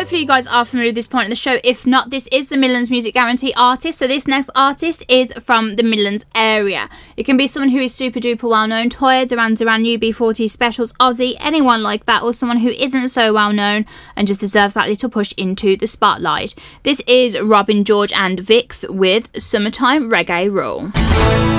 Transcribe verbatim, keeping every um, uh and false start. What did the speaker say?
hopefully you guys are familiar with this point in the show. If not, this is the Midlands Music Guarantee artist. So this next artist is from the Midlands area. It can be someone who is super duper well known, Toya, Duran Duran, U B forty, Specials, Ozzy, anyone like that, or someone who isn't so well known and just deserves that little push into the spotlight. This is Robin George and Vix with Summertime Reggae Rule.